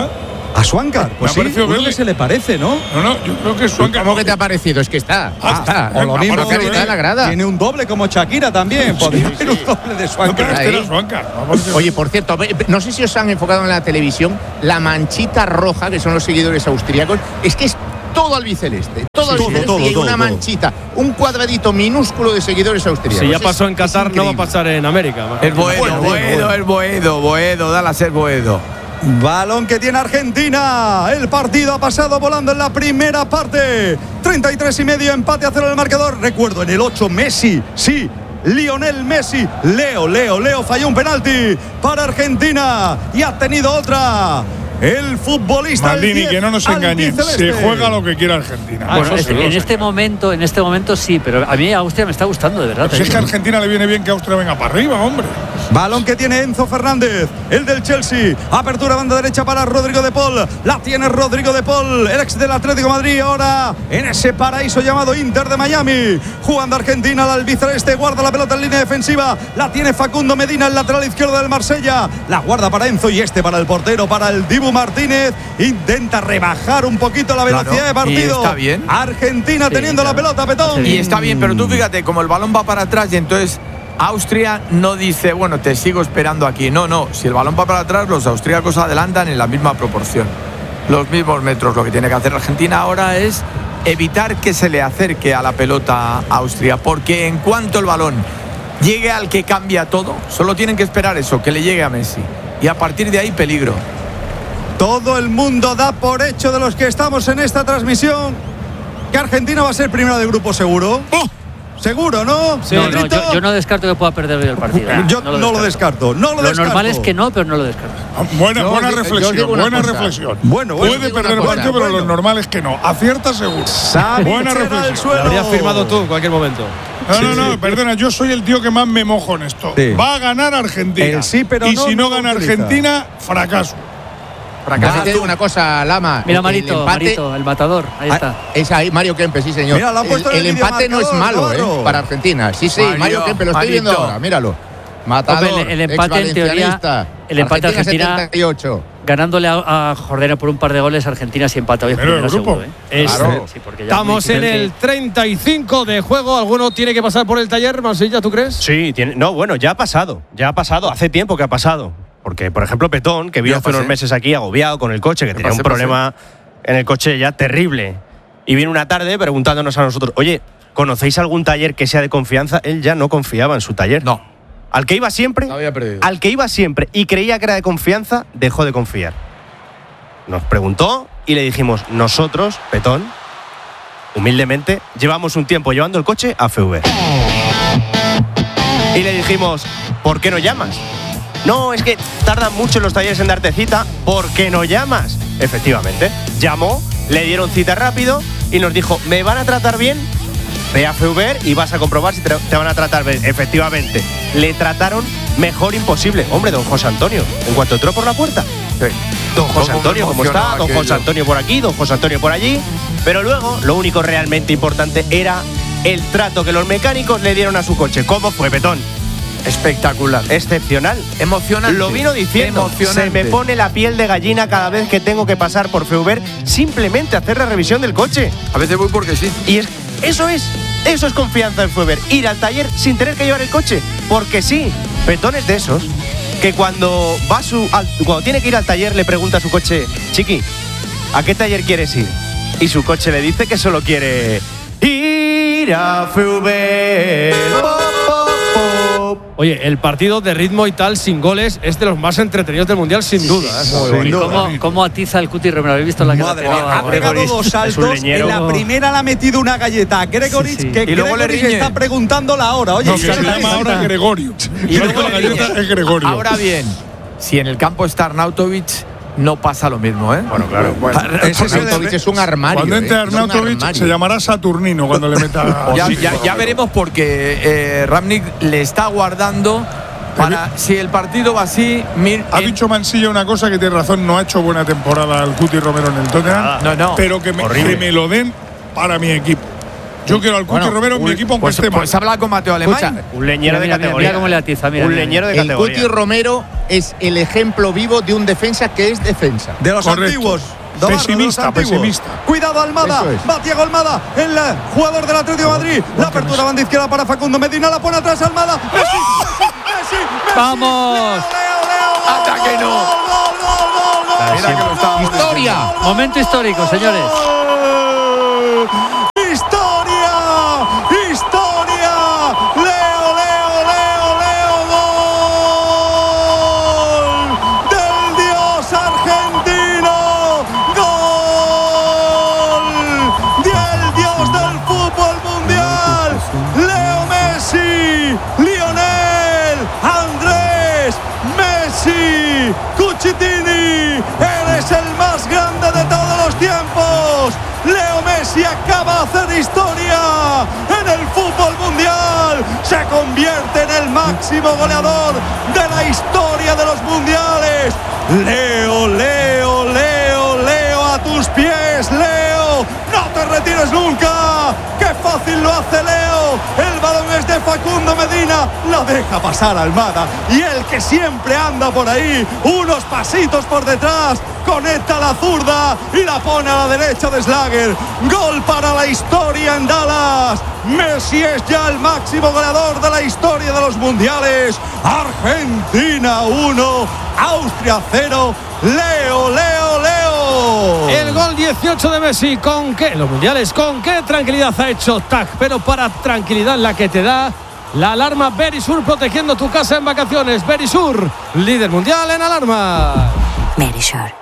¿A Swankar? Pues sí, uno que se le parece, ¿no? No, yo creo que Swankar. ¿Cómo que te ha parecido? Es que está. Está. O lo mismo está en la grada. Tiene un doble como Shakira también. Podría haber un doble de Swankar. No, pero este era Swankar. Oye, por cierto, no sé si os han enfocado en la televisión la manchita roja, que son los seguidores austríacos. Es que es todo albiceleste. Todo albiceleste. Y hay una manchita, un cuadradito minúsculo de seguidores austríacos. Si ya pasó en Qatar, no va a pasar en América. El Boedo, dale a ser Boedo. Balón que tiene Argentina. El partido ha pasado volando en la primera parte. 33,5, empate a 0 en el marcador. Recuerdo, en el 8 Messi, sí, Lionel Messi. Leo falló un penalti para Argentina y ha tenido otra. El futbolista Maldini, que no nos engañen, se juega lo que quiera Argentina. Bueno, en este momento sí, pero a mí Austria me está gustando, de verdad. Pues es que a Argentina le viene bien que Austria venga para arriba, hombre. Balón que tiene Enzo Fernández, el del Chelsea. Apertura banda derecha para Rodrigo de Paul. La tiene Rodrigo de Paul, el ex del Atlético de Madrid, ahora en ese paraíso llamado Inter de Miami. Jugando Argentina, al albiceleste, guarda la pelota en línea defensiva. La tiene Facundo Medina, el lateral izquierdo del Marsella. La guarda para Enzo y para el portero, para el Dibu Martínez. Intenta rebajar un poquito la velocidad de partido. Y está bien. Argentina teniendo la pelota, Petón. Y está bien, pero tú fíjate, como el balón va para atrás y entonces Austria no dice, bueno, te sigo esperando aquí. No. Si el balón va para atrás, los austríacos adelantan en la misma proporción. Los mismos metros. Lo que tiene que hacer Argentina ahora es evitar que se le acerque a la pelota a Austria. Porque en cuanto el balón llegue al que cambia todo, solo tienen que esperar eso, que le llegue a Messi. Y a partir de ahí, peligro. Todo el mundo da por hecho, de los que estamos en esta transmisión, que Argentina va a ser primera de grupo seguro. Seguro, ¿no? Sí. No, yo no descarto que pueda perder hoy el partido. Yo no lo descarto. Lo normal es que no, pero no lo descarto. Buena reflexión. Bueno, puede perder el partido, pero lo normal es que no. Acierta seguro. Buena reflexión. Lo habrías firmado tú en cualquier momento. No, perdona, yo soy el tío que más me mojo en esto. Sí. Va a ganar Argentina. Pero y si no gana Argentina, fracaso. Te digo una cosa, Lama. Mira, Marito, el matador. Ahí está. Es ahí, Mario Kempe, sí, señor. Mira, el empate no es malo, para Argentina. Sí, Mario Kempe, lo estoy viendo ahora, míralo. Matador, el empate en teoría. El empate Argentina 78. Ganándole a Jordania por un par de goles, Argentina sí empata hoy. Pero el grupo. Claro. Sí, estamos en el 35 de juego. ¿Alguno tiene que pasar por el taller, Mansilla, tú crees? Sí, ya ha pasado. Hace tiempo que ha pasado. Porque, por ejemplo, Petón, que vino hace unos meses aquí agobiado con el coche, que tenía un problema en el coche ya terrible. Y vino una tarde preguntándonos a nosotros, oye, ¿conocéis algún taller que sea de confianza? Él ya no confiaba en su taller. No. Al que iba siempre y creía que era de confianza, dejó de confiar. Nos preguntó y le dijimos, nosotros, Petón, humildemente, llevamos un tiempo llevando el coche a FV. Y le dijimos, ¿por qué no llamas? No, es que tardan mucho los talleres en darte cita. ¿Por qué no llamas? Efectivamente, llamó, le dieron cita rápido y nos dijo, ¿me van a tratar bien? Ve a FV y vas a comprobar si te van a tratar bien. Efectivamente, le trataron mejor imposible. Hombre, don José Antonio, en cuanto entró por la puerta. Sí. Don José Antonio, ¿cómo está? Don José Antonio por aquí, don José Antonio por allí. Pero luego, lo único realmente importante era el trato que los mecánicos le dieron a su coche. ¿Cómo fue, Petón? Espectacular. Excepcional. Emocionante. Lo vino diciendo. Se me pone la piel de gallina cada vez que tengo que pasar por FV simplemente a hacer la revisión del coche. A veces voy porque sí. Y eso es confianza en FV. Ir al taller sin tener que llevar el coche. Porque sí. Petón es de esos que cuando tiene que ir al taller le pregunta a su coche, Chiqui, ¿a qué taller quieres ir? Y su coche le dice que solo quiere ir a FV. Oye, el partido de ritmo y tal, sin goles, es de los más entretenidos del Mundial, sin duda. ¿Cómo atiza el Cuti Romero? ¿Habéis visto la que ha pegado dos saltos. En la primera le ha metido una galleta a Gregoritsch, que Gregoritsch está preguntando la hora. Oye, que se llama ahora Gregorio. Y luego la galleta es Gregorio. Ahora bien, si en el campo está Arnautovic, no pasa lo mismo, ¿eh? Bueno, claro. Arnautovic es un armario. Cuando entre Arnautovic se llamará Saturnino cuando le meta. ya veremos, porque Rangnick le está guardando para si el partido va así. Ha dicho Mansilla una cosa que tiene razón, no ha hecho buena temporada el Cuti Romero en el Tottenham. No. Pero que me lo den para mi equipo. Yo quiero al Cuti Romero en mi equipo, aunque esté mal. Pues habla con Mateo Alemán. Un leñero de categoría. Mira cómo le atiza. Un leñero de categoría. El Cuti Romero es el ejemplo vivo de un defensa que es defensa. De los antiguos. Pesimista. Cuidado Almada, va Thiago Almada, el jugador del Atlético de Madrid. La apertura banda izquierda para Facundo Medina, la pone atrás Almada. Messi. ¡Vamos! Leo. ¡Ataque no! Mira que lo estábamos ¡Historia! Momento histórico, señores. ¡Historia! Leo, gol del dios argentino, gol del dios del fútbol mundial, Leo Messi, Lionel Andrés Messi Cucitini, eres el más grande de todos los tiempos. Leo Messi acaba de hacer historia en el fútbol mundial. Se convierte en el máximo goleador de la historia de los mundiales. Leo, a tus pies, Leo. No te retires nunca. ¡Qué fácil lo hace Leo! El balón es de Facundo Medina. La deja pasar Almada. Y el que siempre anda por ahí, unos pasitos por detrás, conecta la zurda y la pone a la derecha de Schlager. Gol para la historia en Dallas. Messi es ya el máximo goleador de la historia de los mundiales. Argentina 1, Austria 0. Leo. El gol 18 de Messi. ¿Con qué? Los mundiales, ¿con qué tranquilidad ha hecho TAC? Pero para tranquilidad la que te da la alarma Verisur, protegiendo tu casa en vacaciones. Verisur, líder mundial en alarma. Verisur.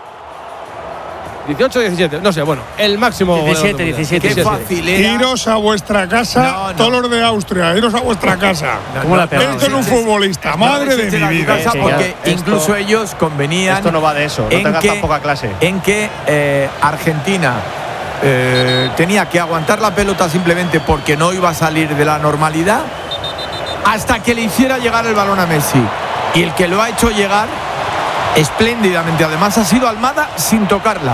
18-17, no sé, bueno, el máximo 17. Qué fácil era. Iros a vuestra casa, todos los de Austria, iros a vuestra casa. Esto es un futbolista, madre de mi vida. Porque incluso ellos convenían. Esto no va de eso, no tengas tan poca clase. En que Argentina tenía que aguantar la pelota simplemente porque no iba a salir de la normalidad hasta que le hiciera llegar el balón a Messi. Y el que lo ha hecho llegar espléndidamente, además, ha sido Almada sin tocarla.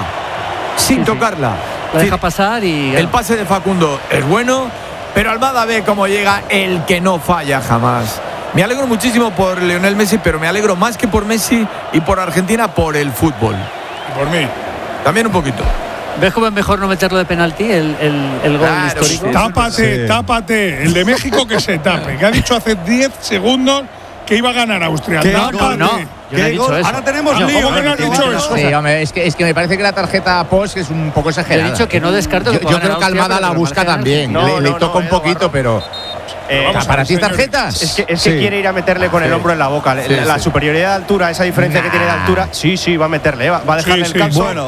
La deja pasar y el pase de Facundo es bueno, pero Almada ve cómo llega el que no falla jamás. Me alegro muchísimo por Lionel Messi, pero me alegro más que por Messi y por Argentina, por el fútbol. Y por mí también un poquito. ¿Ves cómo es mejor no meterlo de penalti, el gol histórico? Tápate. El de México que se tape, que ha dicho hace 10 segundos que iba a ganar Austria. No. Yo no he dicho eso. Ahora tenemos lío. ¿Cómo que no has dicho eso? Sí, hombre, es que me parece que la tarjeta post es un poco exagerada. Yo he dicho que no descarto que yo creo que Almada la busca también. Le toca un poquito, pero. ¿Para ti es tarjeta? Es que quiere ir a meterle con el hombro en la boca. La superioridad de altura, esa diferencia que tiene de altura, sí, va a meterle. Va a dejarle el calzo. Bueno.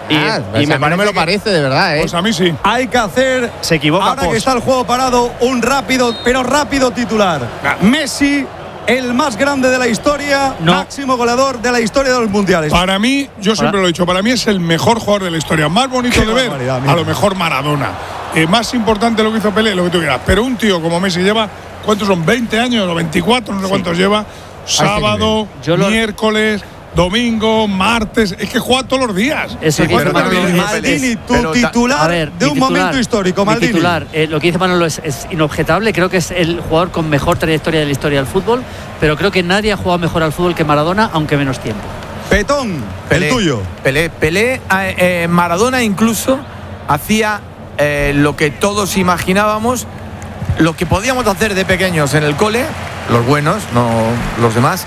Y no me lo parece, de verdad, Pues a mí sí. Hay que hacer. Se equivoca. Ahora que está el juego parado, un rápido titular. Messi, el más grande de la historia, máximo goleador de la historia de los mundiales. Para mí, yo siempre lo he dicho, para mí es el mejor jugador de la historia. Más bonito de ver, a lo mejor Maradona. Más importante lo que hizo Pelé, lo que tú quieras. Pero un tío como Messi lleva, ¿cuántos son? 20 años o 24, no sé cuántos lleva. Sábado, miércoles, domingo, martes, es que juega todos los días. Eso que dice Manolo, Maldini, tu titular de un momento histórico. Maldini. Titular, lo que dice Manolo es inobjetable. Creo que es el jugador con mejor trayectoria de la historia del fútbol, pero creo que nadie ha jugado mejor al fútbol que Maradona, aunque menos tiempo. Petón, el tuyo. Pelé, Maradona incluso hacía lo que todos imaginábamos, lo que podíamos hacer de pequeños en el cole, los buenos, no los demás.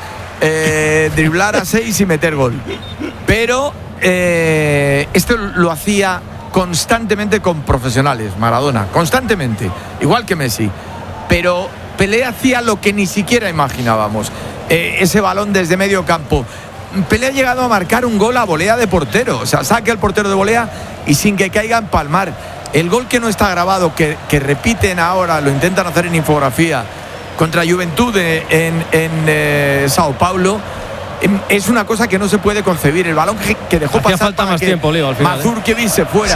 Driblar a 6 y meter gol. Pero esto lo hacía constantemente con profesionales, Maradona, constantemente, igual que Messi. Pero Pelé hacía lo que ni siquiera imaginábamos, ese balón desde medio campo. Pelé ha llegado a marcar un gol a volea de portero, o sea, saque al portero de volea y sin que caiga en palmar. El gol que no está grabado, que repiten ahora, lo intentan hacer en infografía, contra Juventud en Sao Paulo, es una cosa que no se puede concebir. El balón que dejó pasar falta más tiempo, Leo, al final. Mazurkiewicz se fuera. Sí.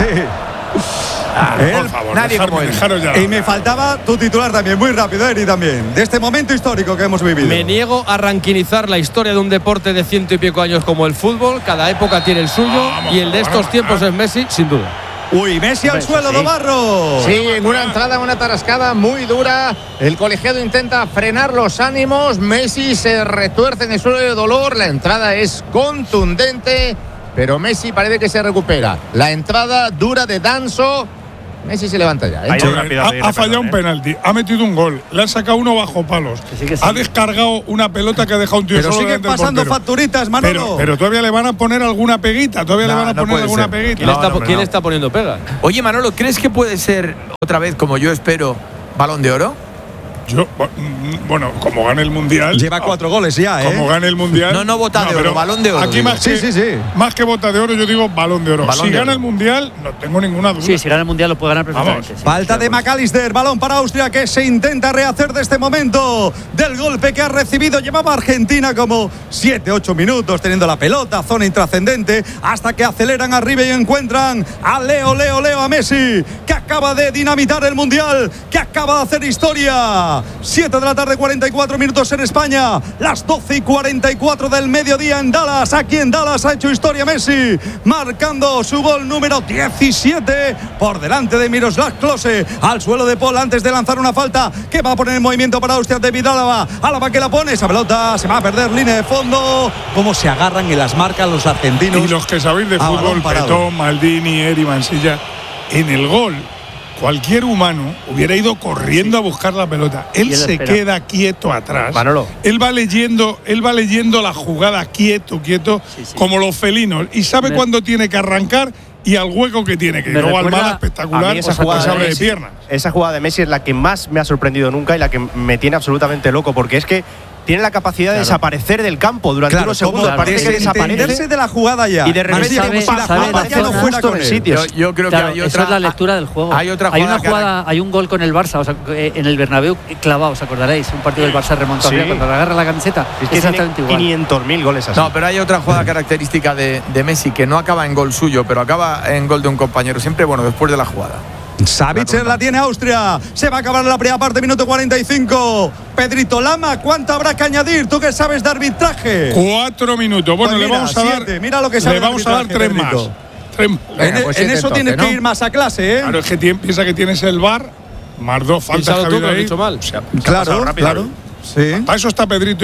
Por favor, nadie como él. Y me faltaba tu titular también, muy rápido, Eri, también, de este momento histórico que hemos vivido. Me niego a ranquinizar la historia de un deporte de 100 y pico años como el fútbol. Cada época tiene el suyo y el de estos tiempos es Messi, sin duda. Uy, Messi al suelo, Dobarro. Sí, en una entrada, una tarascada muy dura. El colegiado intenta frenar los ánimos. Messi se retuerce en el suelo de dolor. La entrada es contundente, pero Messi parece que se recupera. La entrada dura de Danso. Messi se levanta ya. Ha fallado un penalti, ha metido un gol, le ha sacado uno bajo palos, ha descargado una pelota que ha dejado un tío pero solo. Pero siguen pasando facturitas, Manolo. Pero todavía le van a poner alguna peguita, ¿Quién le está poniendo pega? Oye, Manolo, ¿crees que puede ser otra vez, como yo espero, Balón de Oro? Bueno, como gane el Mundial. Lleva 4 goles ya, Como gane el Mundial. No bota de oro, Balón de Oro. Aquí más que bota de oro, yo digo Balón de Oro. Si gana el Mundial, no tengo ninguna duda. Sí, si gana el Mundial lo puede ganar perfectamente. Sí, falta de McAllister, balón para Austria que se intenta rehacer de este momento del golpe que ha recibido. Llevaba Argentina como 7-8 minutos teniendo la pelota, zona intrascendente, hasta que aceleran arriba y encuentran a Leo a Messi, que acaba de dinamitar el Mundial, que acaba de hacer historia. 7 de la tarde, 44 minutos en España, las 12:44 del mediodía en Dallas. Aquí en Dallas ha hecho historia Messi, marcando su gol número 17 por delante de Miroslav Klose. Al suelo de Paul antes de lanzar una falta que va a poner en movimiento para Austria. David Álava que la pone, esa pelota se va a perder, línea de fondo. Cómo se agarran en las marcas los argentinos. Y los que sabéis de fútbol, Petón, Maldini, Eri, Mansilla, en el gol cualquier humano hubiera ido corriendo a buscar la pelota. Él se queda quieto atrás. Manolo. Él va leyendo la jugada quieto, como los felinos, y sabe cuándo tiene que arrancar y al hueco que tiene que ir. Luego Almada espectacular, esa jugada de piernas. Esa jugada de Messi es la que más me ha sorprendido nunca y la que me tiene absolutamente loco, porque es que tiene la capacidad de desaparecer del campo durante unos segundos. Parece que desaparece de la jugada ya. Y de repente ya no fuera con él. Yo creo que hay otra. Esa es la lectura del juego. Hay otra jugada. Hay un gol con el Barça, en el Bernabéu clavado, ¿os acordaréis? Un partido del Barça remontado cuando le agarra la camiseta. Es que exactamente igual. 500.000 goles así. No, pero hay otra jugada característica de Messi que no acaba en gol suyo, pero acaba en gol de un compañero. Siempre, después de la jugada. Savitzer la tiene Austria. Se va a acabar la primera parte, minuto 45. Pedrito Lama, ¿cuánto habrá que añadir? ¿Tú qué sabes de arbitraje? 4 minutos. Bueno, pues le vamos a dar. Mira lo que sabe. Le vamos a dar 3 más. En eso tienes que ir más a clase, ¿eh? Claro, es que piensa que tienes el VAR, más 2 faltas que ha habido ahí. Mal. Claro. Sí. Para eso está Pedrito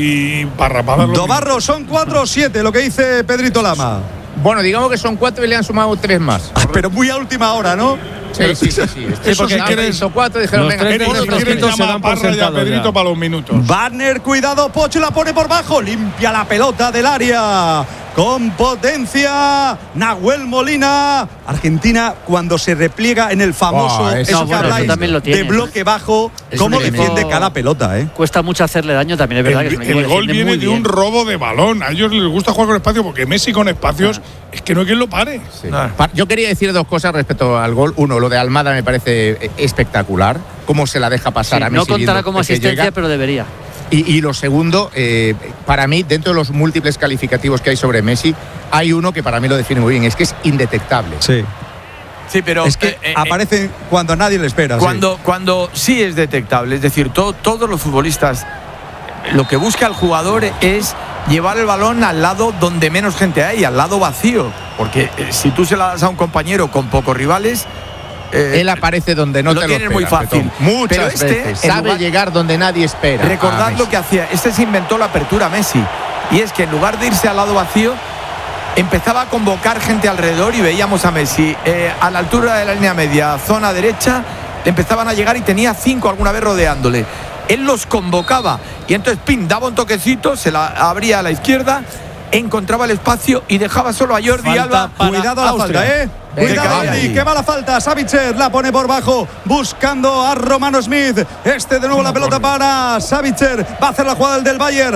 y Parra. Dobarro, son 4 o 7 lo que dice Pedrito Lama. Bueno, digamos que son 4 y le han sumado 3 más. Pero muy a última hora, ¿no? Sí. Porque quieren 4 dijeron, venga, quieren llamar a Parra y a Pedrito para los minutos. Wagner, cuidado, Pocho la pone por bajo, limpia la pelota del área. Con potencia, Nahuel Molina. Argentina, cuando se repliega en el famoso eso que habláis de bloque bajo, cómo defiende cada pelota, ¿eh? Cuesta mucho hacerle daño, también es verdad que el gol viene de un robo de balón. A ellos les gusta jugar con espacio, porque Messi con espacios es que no hay quien lo pare. Sí. Yo quería decir 2 cosas respecto al gol. Uno, lo de Almada me parece espectacular. Cómo se la deja pasar a Messi. No contará como asistencia, pero debería. Y lo segundo, para mí, dentro de los múltiples calificativos que hay sobre Messi, hay uno que para mí lo define muy bien, es que es indetectable. Sí, pero es que aparece cuando nadie le espera. Cuando sí es detectable, es decir, todos los futbolistas, lo que busca el jugador es llevar el balón al lado donde menos gente hay, al lado vacío, porque si tú se la das a un compañero con pocos rivales, él aparece donde no te lo tienes muy fácil. Muchas veces sabe llegar donde nadie espera. Recordad lo que hacía. Se inventó la apertura Messi. Y es que en lugar de irse al lado vacío, empezaba a convocar gente alrededor y veíamos a Messi a la altura de la línea media, zona derecha, le empezaban a llegar y tenía 5 alguna vez rodeándole. Él los convocaba y entonces daba un toquecito, se la abría a la izquierda, encontraba el espacio y dejaba solo a Jordi Alba. Cuidado a la falta, Cuidado, Andy, que va la falta. Savitzer la pone por bajo, buscando a Romano Smith. De nuevo la pelota para Savitzer. Va a hacer la jugada del Bayern.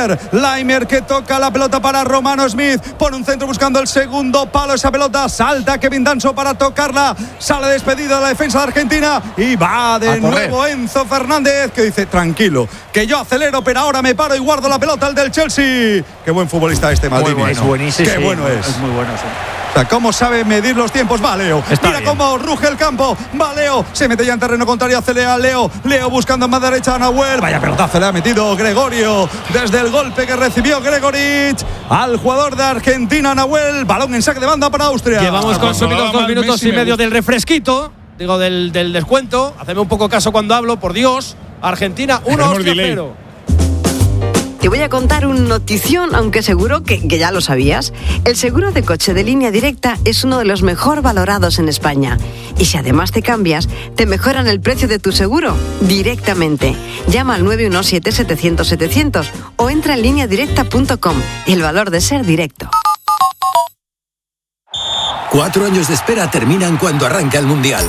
Laimer que toca la pelota para Romano Smith. Pone un centro buscando el segundo palo. Esa pelota salta Kevin Danso para tocarla. Sale despedida de la defensa de Argentina. Y va de nuevo Enzo Fernández, que dice: tranquilo, que yo acelero, pero ahora me paro y guardo la pelota al del Chelsea. Qué buen futbolista Maldini. Es buenísimo. Qué bueno es. Es muy bueno, sí. O sea, cómo sabe medir los tiempos. Va Leo. Mira bien. cómo ruge el campo. Va Leo. Se mete ya en terreno contrario. Hace Leo. Leo buscando más derecha a Nahuel. Vaya pelotazo le ha metido Gregorio. Desde el golpe que recibió Gregoric al jugador de Argentina, Nahuel. Balón en saque de banda para Austria. Llevamos consumidos 2 minutos y medio del refresquito. Digo, del descuento. Hacedme un poco caso cuando hablo, por Dios. Argentina 1, Austria 0. Te voy a contar una notición, aunque seguro que ya lo sabías. El seguro de coche de Línea Directa es uno de los mejor valorados en España. Y si además te cambias, te mejoran el precio de tu seguro directamente. Llama al 917-700-700 o entra en lineadirecta.com. El valor de ser directo. 4 años de espera terminan cuando arranca el Mundial.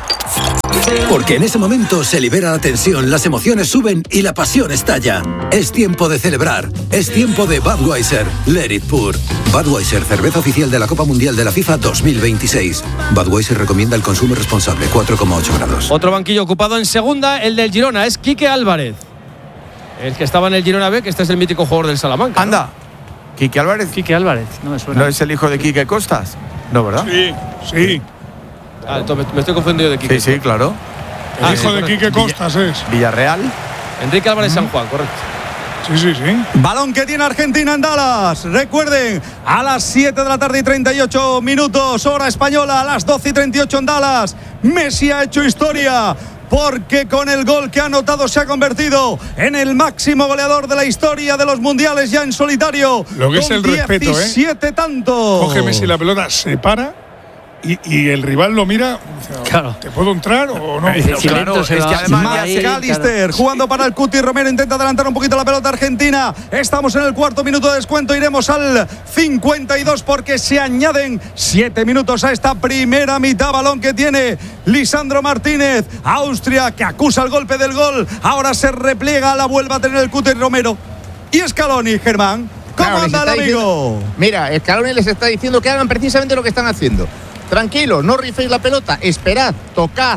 Porque en ese momento se libera la tensión, las emociones suben y la pasión estalla. Es tiempo de celebrar. Es tiempo de Budweiser. Let it pour. Budweiser, cerveza oficial de la Copa Mundial de la FIFA 2026. Budweiser recomienda el consumo responsable, 4,8 grados. Otro banquillo ocupado en segunda, el del Girona, es Quique Álvarez. El que estaba en el Girona B, que este es el mítico jugador del Salamanca. Anda. ¿No? ¿Quique Álvarez? Quique Álvarez, no me suena. ¿No es el hijo de Quique Costas? No, ¿verdad? Sí. Ah, entonces me estoy confundiendo de Quique. Sí, claro. El hijo de Quique Costas es. Villarreal. Enrique Álvarez San Juan, correcto. Sí. Balón que tiene Argentina en Dallas. Recuerden, a las 7 de la tarde y 38 minutos, hora española, a las 12 y 38 en Dallas. Messi ha hecho historia, porque con el gol que ha anotado se ha convertido en el máximo goleador de la historia de los mundiales, ya en solitario. Lo que es el respeto, 17 tantos. Coge Messi la pelota, se para y el rival lo mira. Claro. ¿Te puedo entrar o no? Claro, es que además McAllister jugando para el Cuti Romero, intenta adelantar un poquito la pelota argentina. Estamos en el cuarto minuto de descuento, iremos al 52 porque se añaden 7 minutos a esta primera mitad. Balón que tiene Lisandro Martínez. Austria, que acusa el golpe del gol, ahora se repliega, la vuelve a tener el Cuti Romero. Y Scaloni, Germán, ¿cómo anda el amigo? Mira, Scaloni les está diciendo que hagan precisamente lo que están haciendo. Tranquilo, no riféis la pelota, esperad, tocad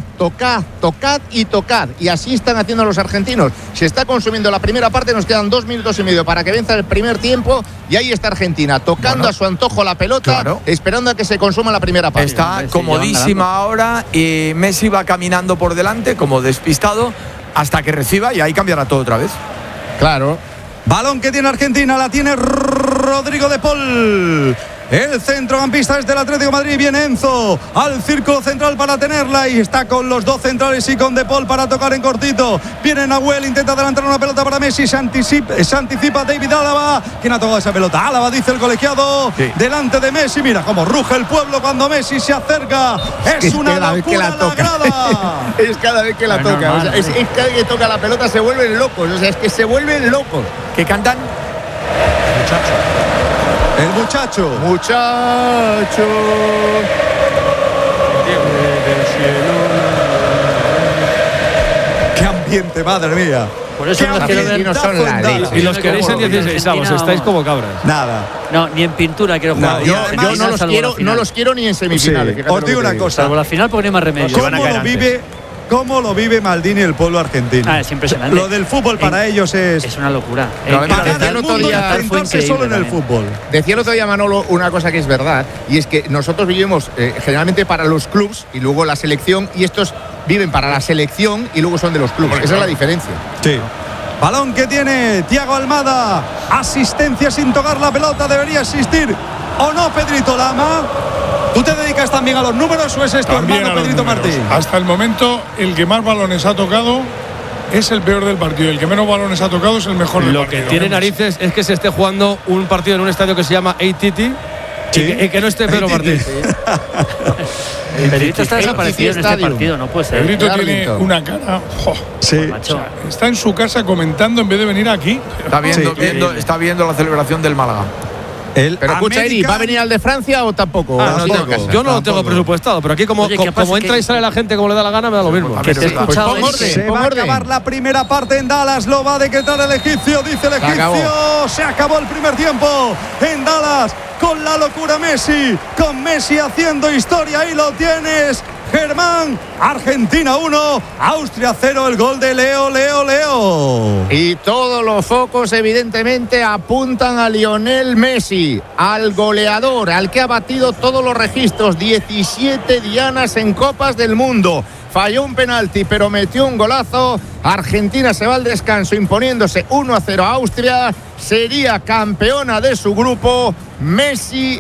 y tocad. Y así están haciendo los argentinos. Se está consumiendo la primera parte, nos quedan 2 minutos y medio para que venza el primer tiempo. Y ahí está Argentina, tocando a su antojo la pelota, esperando a que se consuma la primera parte. Está comodísima ahora y Messi va caminando por delante como despistado hasta que reciba y ahí cambiará todo otra vez. Claro. Balón que tiene Argentina, la tiene Rodrigo de Paul. El centrocampista es del Atlético de Madrid. Viene Enzo al círculo central para tenerla y está con los dos centrales y con De Paul para tocar en cortito. Viene Nahuel, intenta adelantar una pelota para Messi. Se anticipa David Álava. ¿Quién ha tocado esa pelota? Álava, dice el colegiado. Sí. Delante de Messi. Mira cómo ruge el pueblo cuando Messi se acerca. Es una locura la grada. Es cada vez que la toca. O sea, es cada vez que toca la pelota se vuelven locos. O sea, es que se vuelven locos. ¿Qué cantan? El muchacho. Qué ambiente, madre mía. Por eso los quiero son la leche. Y los queréis en 16, vamos, estáis como cabras. Nada. No, ni en pintura quiero jugar. Yo no los quiero ni en semifinales. Sí. Os digo una cosa. Salvo la final porque no hay más remedio. ¿Cómo lo vive Maldini el pueblo argentino? Es impresionante. Lo del fútbol para ellos es una locura. Para el mundo centrarse solo en el fútbol. Decía el otro día Manolo una cosa que es verdad, y es que nosotros vivimos generalmente para los clubs y luego la selección, y estos viven para la selección y luego son de los clubs. Esa es la diferencia. Sí. Balón que tiene Thiago Almada. Asistencia sin tocar la pelota. ¿Debería existir o no, Pedrito Lama? ¿Tú te dedicas también a los números o es esto, hermano Pedrito Martín? Hasta el momento, el que más balones ha tocado es el peor del partido. El que menos balones ha tocado es el mejor del partido. Lo que tiene narices es que se esté jugando un partido en un estadio que se llama ATT. ¿Sí? y que no esté Pedro Martín. Pedrito está desaparecido en este partido, no puede ser. Pedrito tiene una cara. Sí. O sea, está en su casa comentando en vez de venir aquí. Está viendo la celebración del Málaga. Pero escucha, Eri, ¿va a venir al de Francia o tampoco? Yo no lo tengo presupuestado, pero aquí como entra y sale la gente como le da la gana, me da lo mismo. Se va a acabar la primera parte en Dallas, lo va a decretar el egipcio, dice el egipcio. Se acabó el primer tiempo en Dallas con la locura Messi, con Messi haciendo historia. Ahí lo tienes. Germán. Argentina 1, Austria 0, el gol de Leo. Y todos los focos evidentemente apuntan a Lionel Messi, al goleador, al que ha batido todos los registros, 17 dianas en Copas del Mundo. Falló un penalti, pero metió un golazo. Argentina se va al descanso imponiéndose 1-0 a Austria. Sería campeona de su grupo. Messi.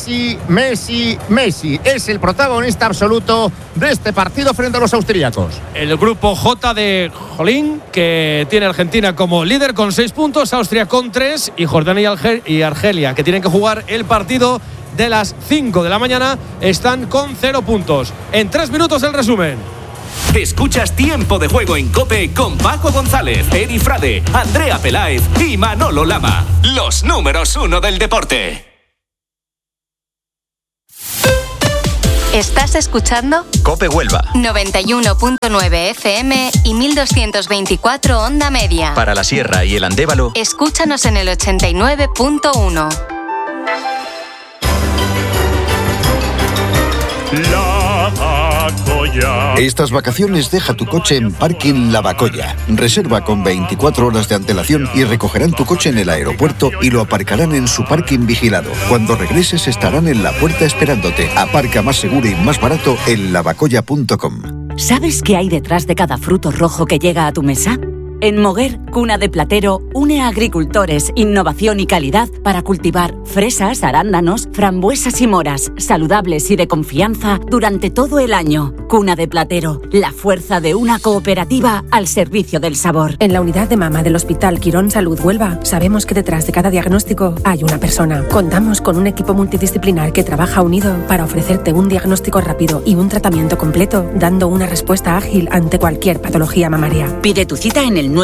Es el protagonista absoluto de este partido frente a los austríacos. El grupo J de Jolín, que tiene Argentina como líder con 6 puntos, Austria con 3 y Jordania y Argelia, que tienen que jugar el partido de las 5 de la mañana, están con 0 puntos. En 3 minutos el resumen. Escuchas Tiempo de Juego en COPE con Paco González, Eri Frade, Andrea Peláez y Manolo Lama. Los números 1 del deporte. ¿Estás escuchando? COPE Huelva 91.9 FM y 1224 onda media. Para la Sierra y el Andévalo, escúchanos en el 89.1. Estas vacaciones deja tu coche en Parking La Bacoya. Reserva con 24 horas de antelación y recogerán tu coche en el aeropuerto y lo aparcarán en su parking vigilado. Cuando regreses estarán en la puerta esperándote. Aparca más seguro y más barato en lavacoya.com. ¿Sabes qué hay detrás de cada fruto rojo que llega a tu mesa? En Moguer, Cuna de Platero, une a agricultores, innovación y calidad para cultivar fresas, arándanos, frambuesas y moras, saludables y de confianza durante todo el año. Cuna de Platero, la fuerza de una cooperativa al servicio del sabor. En la unidad de mama del Hospital Quirón Salud Huelva, sabemos que detrás de cada diagnóstico hay una persona. Contamos con un equipo multidisciplinar que trabaja unido para ofrecerte un diagnóstico rápido y un tratamiento completo, dando una respuesta ágil ante cualquier patología mamaria. Pide tu cita en el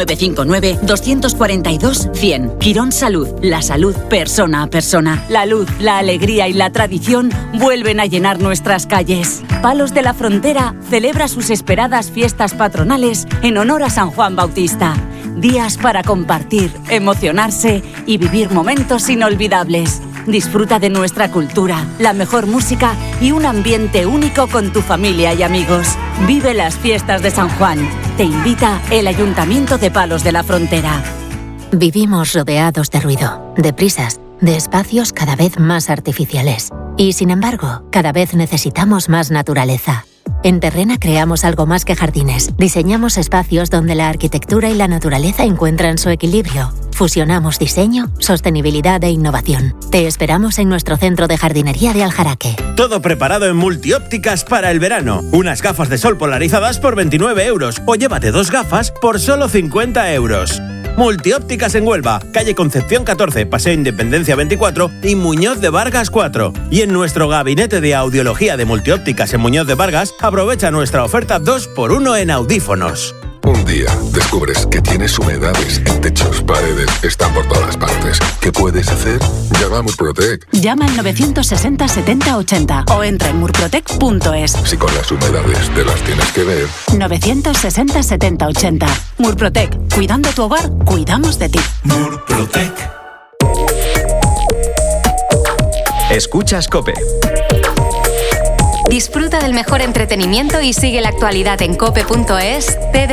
959-242-100. Quirón Salud, la salud persona a persona. La luz, la alegría y la tradición vuelven a llenar nuestras calles. Palos de la Frontera celebra sus esperadas fiestas patronales en honor a San Juan Bautista. Días para compartir, emocionarse y vivir momentos inolvidables. Disfruta de nuestra cultura, la mejor música y un ambiente único con tu familia y amigos. Vive las fiestas de San Juan. Te invita el Ayuntamiento de Palos de la Frontera. Vivimos rodeados de ruido, de prisas, de espacios cada vez más artificiales. Y sin embargo, cada vez necesitamos más naturaleza. En Terrena creamos algo más que jardines. Diseñamos espacios donde la arquitectura y la naturaleza encuentran su equilibrio. Fusionamos diseño, sostenibilidad e innovación. Te esperamos en nuestro centro de jardinería de Aljaraque. Todo preparado en Multiópticas para el verano. Unas gafas de sol polarizadas por 29 euros o llévate 2 gafas por solo 50 euros. Multiópticas en Huelva, calle Concepción 14, Paseo Independencia 24 y Muñoz de Vargas 4. Y en nuestro gabinete de audiología de Multiópticas en Muñoz de Vargas, aprovecha nuestra oferta 2x1 en audífonos. Un día descubres que tienes humedades en techos, paredes, están por todas partes. ¿Qué puedes hacer? Llama a Murprotec. Llama al 960 70 80 o entra en murprotec.es. Si con las humedades te las tienes que ver. 960 70 80. Murprotec. Cuidando tu hogar, cuidamos de ti. Murprotec. Escuchas COPE. Disfruta del mejor entretenimiento y sigue la actualidad en cope.es,